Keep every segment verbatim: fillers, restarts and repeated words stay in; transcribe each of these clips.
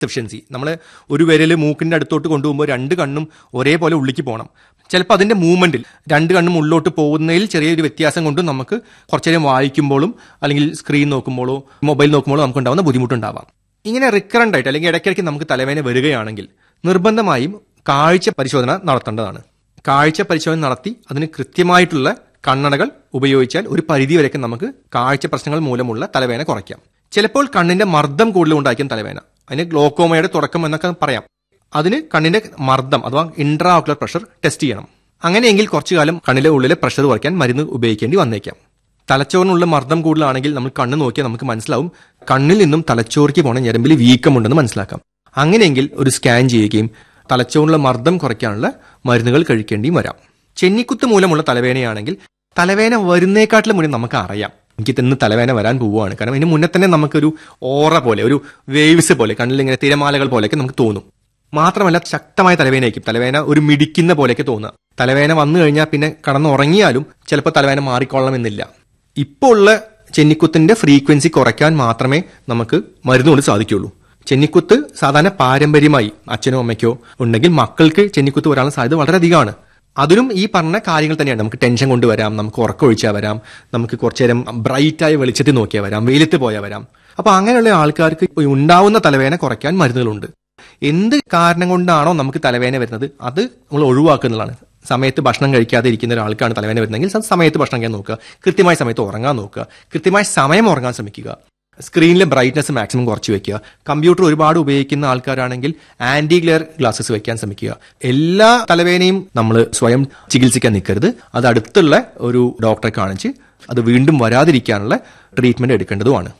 Efficiency. നമ്മൾ ഒരു വിരൽ മൂക്കിന്റെ അടുത്തോട്ട് കൊണ്ടുപോകുമ്പോൾ രണ്ട് കണ്ണും ഒരേപോലെ ഉള്ളിലേക്ക് പോകണം. ചിലപ്പോൾ അതിന്റെ മൂവ്മെന്റിൽ രണ്ട് കണ്ണും ഉള്ളോട്ട് പോകുന്നതിൽ ചെറിയൊരു വ്യത്യാസം കൊണ്ടും നമുക്ക് കുറച്ചു നേരം വായിക്കുമ്പോഴും അല്ലെങ്കിൽ സ്ക്രീൻ നോക്കുമ്പോഴോ മൊബൈൽ നോക്കുമ്പോഴോ നമുക്ക് ഉണ്ടാകുന്ന ബുദ്ധിമുട്ടുണ്ടാവാം. ഇങ്ങനെ റിക്കറന്റ് ആയിട്ട് അല്ലെങ്കിൽ ഇടയ്ക്കിടയ്ക്ക് നമുക്ക് തലവേദന വരികയാണെങ്കിൽ നിർബന്ധമായും കാഴ്ച പരിശോധന നടത്തേണ്ടതാണ്. കാഴ്ച പരിശോധന നടത്തി അതിന് കൃത്യമായിട്ടുള്ള കണ്ണടകൾ ഉപയോഗിച്ചാൽ ഒരു പരിധിവരെയൊക്കെ നമുക്ക് കാഴ്ച പ്രശ്നങ്ങൾ മൂലമുള്ള തലവേദന കുറയ്ക്കാം. ചിലപ്പോൾ കണ്ണിന്റെ മർദ്ദം കൂടുതൽ ഉണ്ടാക്കിയ തലവേദന, അതിന് ഗ്ലോക്കോമയുടെ തുടക്കം എന്നൊക്കെ പറയാം. അതിന് കണ്ണിന്റെ മർദ്ദം അഥവാ ഇൻട്രാ ഓക്കുലർ പ്രഷർ ടെസ്റ്റ് ചെയ്യണം. അങ്ങനെയെങ്കിൽ കുറച്ചു കാലം കണ്ണിലെ ഉള്ളിലെ പ്രഷർ കുറയ്ക്കാൻ മരുന്ന് ഉപയോഗിക്കേണ്ടി വന്നേക്കാം. തലച്ചോറിനുള്ള മർദ്ദം കൂടുതലാണെങ്കിൽ നമ്മൾ കണ്ണ് നോക്കിയാൽ നമുക്ക് മനസ്സിലാവും കണ്ണിൽ നിന്നും തലച്ചോറിക്ക് പോണ ഞരമ്പിൽ വീക്കമുണ്ടെന്ന് മനസ്സിലാക്കാം. അങ്ങനെയെങ്കിൽ ഒരു സ്കാൻ ചെയ്യുകയും തലച്ചോറിനുള്ള മർദ്ദം കുറയ്ക്കാനുള്ള മരുന്നുകൾ കഴിക്കേണ്ടിയും വരാം. ചെന്നിക്കുത്ത് മൂലമുള്ള തലവേദനയാണെങ്കിൽ തലവേദന വരുന്നേക്കാട്ടിലും മുന്നേ നമുക്ക് അറിയാം എനിക്ക് ഇന്ന് തലവേദന വരാൻ പോവുകയാണ്. കാരണം ഇതിന് മുന്നേ തന്നെ നമുക്കൊരു ഓറ പോലെ, ഒരു വേവ്സ് പോലെ, കണ്ണിൽ ഇങ്ങനെ തിരമാലകൾ പോലെയൊക്കെ നമുക്ക് തോന്നും. മാത്രമല്ല ശക്തമായ തലവേദനയായിരിക്കും. തലവേദന ഒരു മിടിക്കുന്ന പോലെയൊക്കെ തോന്നുക. തലവേദന വന്നു കഴിഞ്ഞാൽ പിന്നെ കടന്നുറങ്ങിയാലും ചിലപ്പോൾ തലവേദന മാറിക്കൊള്ളണമെന്നില്ല. ഇപ്പോൾ ഉള്ള ചെന്നിക്കുത്തിന്റെ ഫ്രീക്വൻസി കുറയ്ക്കാൻ മാത്രമേ നമുക്ക് മരുന്നുകൊണ്ട് സാധിക്കുള്ളൂ. ചെന്നിക്കുത്ത് സാധാരണ പാരമ്പര്യമായി അച്ഛനോ അമ്മയ്ക്കോ ഉണ്ടെങ്കിൽ മക്കൾക്ക് ചെന്നിക്കുത്ത് വരാനുള്ള സാധ്യത വളരെയധികമാണ്. അതിനും ഈ പറഞ്ഞ കാര്യങ്ങൾ തന്നെയാണ്. നമുക്ക് ടെൻഷൻ കൊണ്ടുവരാം, നമുക്ക് ഉറക്കമൊഴിച്ചാൽ വരാം, നമുക്ക് കുറച്ചു നേരം ബ്രൈറ്റായ വെളിച്ചത്തിൽ നോക്കിയാൽ വരാം, വെയിലത്ത് പോയാൽ വരാം. അപ്പൊ അങ്ങനെയുള്ള ആൾക്കാർക്ക് ഉണ്ടാവുന്ന തലവേദന കുറയ്ക്കാൻ മരുന്നുകളുണ്ട്. എന്ത് കാരണം കൊണ്ടാണോ നമുക്ക് തലവേദന വരുന്നത് അത് നമ്മൾ ഒഴിവാക്കുന്നതാണ്. സമയത്ത് ഭക്ഷണം കഴിക്കാതെ ഇരിക്കുന്ന ഒരാൾക്കാണ് തലവേദന വരുന്നതെങ്കിൽ സമയത്ത് ഭക്ഷണം കഴിക്കാൻ നോക്കുക, കൃത്യമായ സമയത്ത് ഉറങ്ങാൻ നോക്കുക, കൃത്യമായ സമയം ഉറങ്ങാൻ ശ്രമിക്കുക, സ്ക്രീനിലെ ബ്രൈറ്റ്നസ് മാക്സിമം കുറച്ച് വെക്കുക. കമ്പ്യൂട്ടർ ഒരുപാട് ഉപയോഗിക്കുന്ന ആൾക്കാരാണെങ്കിൽ ആന്റി ഗ്ലെയർ ഗ്ലാസസ് വെക്കാൻ ശ്രമിക്കുക. എല്ലാ തലവേദനയും നമ്മൾ സ്വയം ചികിത്സിക്കാൻ നിൽക്കരുത്. അത് അടുത്തുള്ള ഒരു ഡോക്ടറെ കാണിച്ച് അത് വീണ്ടും വരാതിരിക്കാനുള്ള ട്രീറ്റ്മെന്റ് എടുക്കേണ്ടതുമാണ്.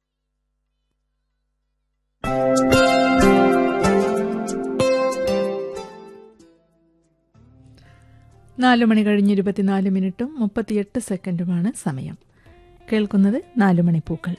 നാലു മണി കഴിഞ്ഞ് ഇരുപത്തിനാല് മിനിറ്റും മുപ്പത്തിയെട്ട് സെക്കൻഡുമാണ് സമയം. കേൾക്കുന്നത് നാലുമണി പൂക്കൾ.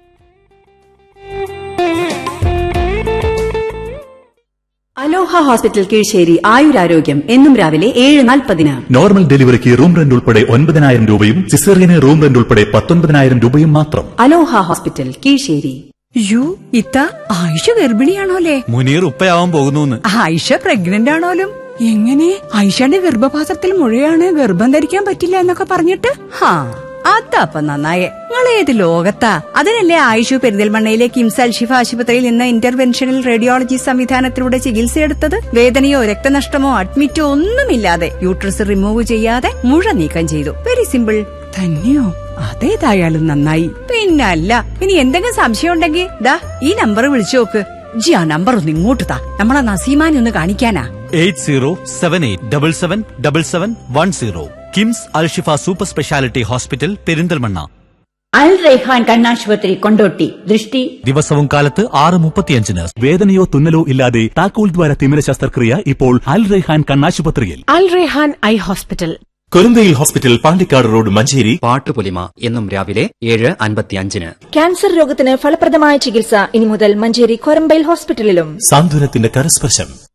അലോഹ ഹോസ്പിറ്റൽ കീഴ്ശ്ശേരി ആയുരാരോഗ്യം എന്നും രാവിലെ ഏഴ് നാൽപ്പതിന്. നോർമൽ ഡെലിവറിക്ക് റൂം റെന്റ് ഉൾപ്പെടെ ഒൻപതിനായിരം രൂപയും സിസേറിയന് റൂം റെന്റ് ഉൾപ്പെടെ പത്തൊൻപതിനായിരം രൂപയും മാത്രം. അലോഹ ഹോസ്പിറ്റൽ കീഴ്ശ്ശേരി. യു ഇത്ത ആയിഷ ഗർഭിണിയാണോലേ? മുനീർ ഉപ്പയാവാൻ പോകുന്നു. ആയിഷ പ്രഗ്നന്റ് ആണോലും? എങ്ങനെ? ആയിഷയുടെ ഗർഭപാത്രത്തിൽ മുഴയാണ്, ഗർഭം ധരിക്കാൻ പറ്റില്ല എന്നൊക്കെ പറഞ്ഞിട്ട്? ഹാ, അതപ്പ നന്നായേ. നിങ്ങളേത് ലോകത്താ? അതിനല്ലേ ആയിഷു പെരിന്തൽമണ്ണയിലെ കിംസ് അൽഷിഫ ആശുപത്രിയിൽ നിന്ന് ഇന്റർവെൻഷണൽ റേഡിയോളജി സംവിധാനത്തിലൂടെ ചികിത്സയെടുത്തത്. വേദനയോ രക്തനഷ്ടമോ അഡ്മിറ്റോ ഒന്നുമില്ലാതെ യൂട്രസ് റിമൂവ് ചെയ്യാതെ മുഴ നീക്കം ചെയ്തു. Very simple. തന്നെയോ? അതേതായാലും നന്നായി. പിന്നല്ല, ഇനി എന്തെങ്കിലും സംശയം ഉണ്ടെങ്കിൽ ദാ ഈ നമ്പർ വിളിച്ചു നോക്ക്. ജി ആ നമ്പർ ഒന്ന് ഇങ്ങോട്ട് താ, നമ്മളെ നസീമാനെ ഒന്ന് കാണിക്കാനാ. Eight zero seven eight double seven double seven one zero. KIMS Alshifa super speciality hospital Perinthalmanna. അൽ റൈഹാൻ കണ്ണാശുപത്രി കൊണ്ടോട്ടി. ദൃഷ്ടി ദിവസവും കാലത്ത് ആറ് മുപ്പത്തിയഞ്ചിന്. വേദനയോ തുന്നലോ ഇല്ലാതെ താക്കോൽ ദ്വാര തിമിര ശസ്ത്രക്രിയ ഇപ്പോൾ അൽ റൈഹാൻ കണ്ണാശുപത്രിയിൽ. അൽ Raihan eye hospital, കൊരന്തയിൽ hospital, Pandikkad road, Manjeri. Pattupolima എന്നും രാവിലെ ഏഴ് അൻപത്തിയഞ്ചിന്. ക്യാൻസർ രോഗത്തിന് ഫലപ്രദമായ ചികിത്സ ഇനി മുതൽ മഞ്ചേരി കൊരമ്പയിൽ ഹോസ്പിറ്റലിലും. സാന്ത്വനത്തിന്റെ കരസ്പർശം.